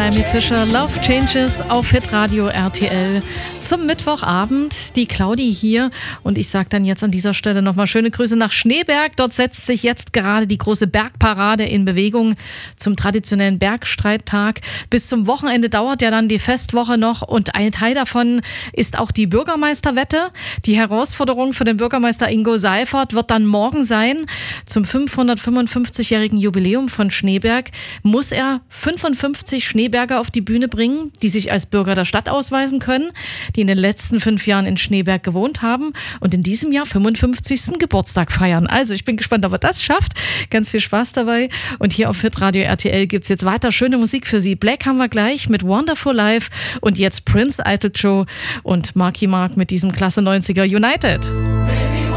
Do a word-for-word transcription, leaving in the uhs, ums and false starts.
Naomi Fischer, Love Changes auf Hitradio R T L zum Mittwochabend. Die Claudi hier und ich sage dann jetzt an dieser Stelle nochmal schöne Grüße nach Schneeberg. Dort setzt sich jetzt gerade die große Bergparade in Bewegung zum traditionellen Bergstreittag. Bis zum Wochenende dauert ja dann die Festwoche noch und ein Teil davon ist auch die Bürgermeisterwette. Die Herausforderung für den Bürgermeister Ingo Seifert wird dann morgen sein. Zum fünfhundertfünfundfünfzigjährigen Jubiläum von Schneeberg muss er fünfundfünfzig Schneeberger auf die Bühne bringen, die sich als Bürger der Stadt ausweisen können, die in den letzten fünf Jahren in Schneeberg gewohnt haben und in diesem Jahr fünfundfünfzigsten Geburtstag feiern. Also ich bin gespannt, ob er das schafft. Ganz viel Spaß dabei. Und hier auf Hitradio R T L gibt es jetzt weiter schöne Musik für Sie. Black haben wir gleich mit Wonderful Life und jetzt Prince Idol Show und Marky Mark mit diesem Klasse neunziger United.